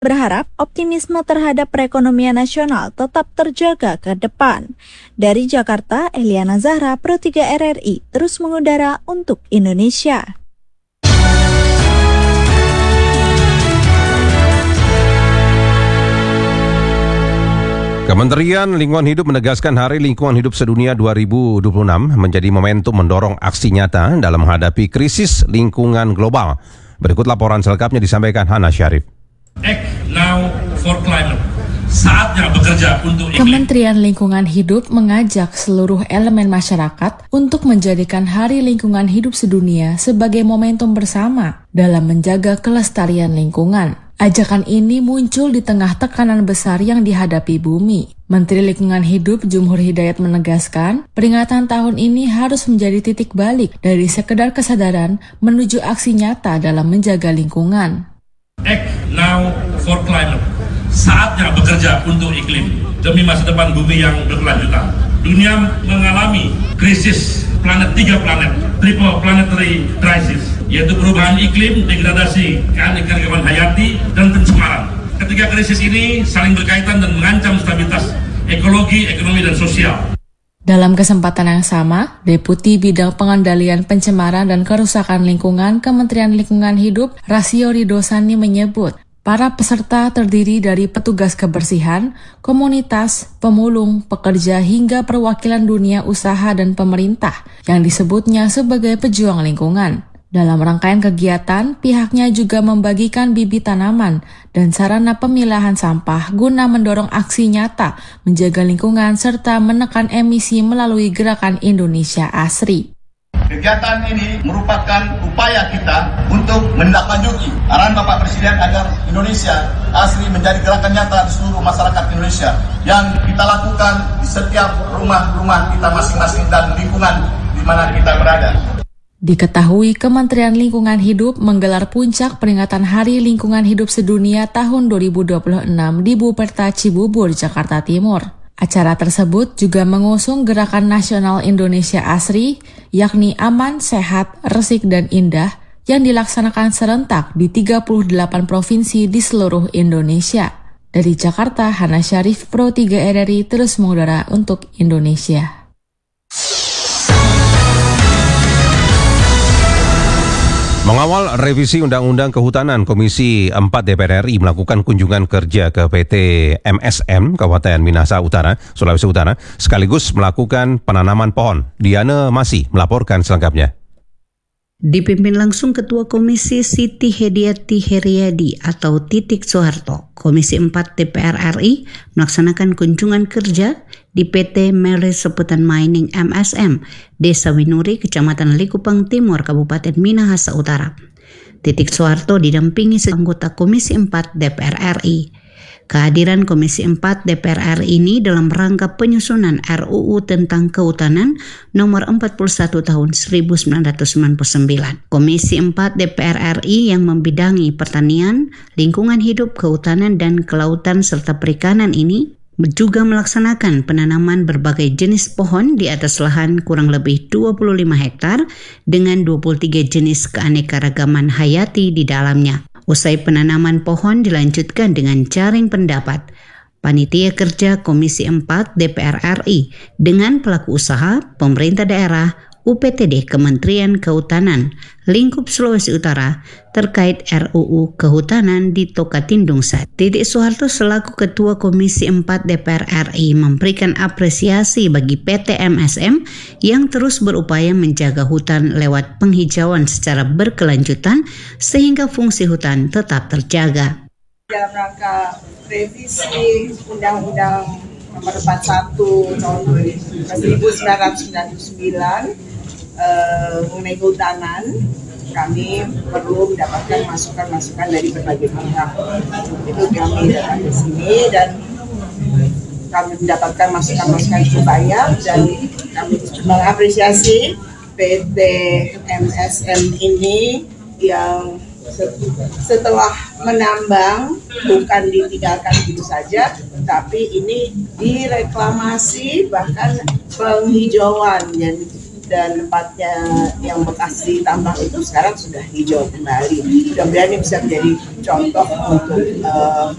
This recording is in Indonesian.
Berharap optimisme terhadap perekonomian nasional tetap terjaga ke depan. Dari Jakarta, Eliana Zahra, Pro 3 RRI, terus mengudara untuk Indonesia. Kementerian Lingkungan Hidup menegaskan Hari Lingkungan Hidup Sedunia 2026 menjadi momentum mendorong aksi nyata dalam menghadapi krisis lingkungan global. Berikut laporan selengkapnya disampaikan Hana Syarif. Act now for climate. Saatnya bekerja untuk iklim. Kementerian Lingkungan Hidup mengajak seluruh elemen masyarakat untuk menjadikan Hari Lingkungan Hidup Sedunia sebagai momentum bersama dalam menjaga kelestarian lingkungan. Ajakan ini muncul di tengah tekanan besar yang dihadapi bumi. Menteri Lingkungan Hidup Jumhur Hidayat menegaskan, peringatan tahun ini harus menjadi titik balik dari sekedar kesadaran menuju aksi nyata dalam menjaga lingkungan. Act now for climate. Saatnya bekerja untuk iklim demi masa depan bumi yang berkelanjutan. Dunia mengalami krisis tiga planet, triple planetary crisis, yaitu perubahan iklim, degradasi keanekaragaman hayati, dan pencemaran. Ketiga krisis ini saling berkaitan dan mengancam stabilitas ekologi, ekonomi, dan sosial. Dalam kesempatan yang sama, Deputi Bidang Pengendalian Pencemaran dan Kerusakan Lingkungan Kementerian Lingkungan Hidup, Rasio Ridosani menyebut, para peserta terdiri dari petugas kebersihan, komunitas, pemulung, pekerja hingga perwakilan dunia usaha dan pemerintah yang disebutnya sebagai pejuang lingkungan. Dalam rangkaian kegiatan, pihaknya juga membagikan bibit tanaman dan sarana pemilahan sampah guna mendorong aksi nyata menjaga lingkungan serta menekan emisi melalui gerakan Indonesia Asri. Kegiatan ini merupakan upaya kita untuk menindaklanjuti arahan Bapak Presiden agar Indonesia Asri menjadi gerakan nyata di seluruh masyarakat Indonesia yang kita lakukan di setiap rumah-rumah kita masing-masing dan lingkungan di mana kita berada. Diketahui Kementerian Lingkungan Hidup menggelar puncak peringatan Hari Lingkungan Hidup Sedunia tahun 2026 di Buperta Cibubur, Jakarta Timur. Acara tersebut juga mengusung Gerakan Nasional Indonesia Asri, yakni aman, sehat, resik, dan indah, yang dilaksanakan serentak di 38 provinsi di seluruh Indonesia. Dari Jakarta, Hana Syarif, Pro 3 RRI, terus mengudara untuk Indonesia. Mengawal revisi Undang-Undang Kehutanan, Komisi 4 DPR RI melakukan kunjungan kerja ke PT MSM Kabupaten Minahasa Utara, Sulawesi Utara, sekaligus melakukan penanaman pohon. Diana masih melaporkan selengkapnya. Dipimpin langsung Ketua Komisi Siti Hediati Heriadi atau Titik Soeharto, Komisi 4 DPR RI melaksanakan kunjungan kerja di PT Mele Seputan Mining MSM, Desa Winuri, Kecamatan Likupang Timur, Kabupaten Minahasa Utara. Titik Soeharto didampingi anggota Komisi 4 DPR RI. Kehadiran Komisi 4 DPR RI ini dalam rangka penyusunan RUU tentang Kehutanan nomor 41 tahun 1999. Komisi 4 DPR RI yang membidangi pertanian, lingkungan hidup, kehutanan, dan kelautan serta perikanan ini juga melaksanakan penanaman berbagai jenis pohon di atas lahan kurang lebih 25 hektar dengan 23 jenis keanekaragaman hayati di dalamnya. Usai penanaman pohon dilanjutkan dengan jaring pendapat. Panitia Kerja Komisi 4 DPR RI dengan pelaku usaha, pemerintah daerah, UPTD, Kementerian Kehutanan, Lingkup Sulawesi Utara terkait RUU Kehutanan di Tokatindung saat. Titik Soeharto selaku Ketua Komisi 4 DPR RI memberikan apresiasi bagi PT MSM yang terus berupaya menjaga hutan lewat penghijauan secara berkelanjutan sehingga fungsi hutan tetap terjaga. Dalam rangka revisi Undang-Undang Nomor 41 Tahun 1999 mengenai kehutanan, kami perlu mendapatkan masukan-masukan dari berbagai pihak. Itu kami datang ke sini dan kami mendapatkan masukan-masukan cukup banyak dan kami mengapresiasi PT MSM ini yang setelah menambang bukan ditinggalkan begitu saja, tapi ini direklamasi bahkan penghijauan dan tempatnya yang bekas ditambang itu sekarang sudah hijau kembali. Mudah-mudahan ini bisa menjadi contoh untuk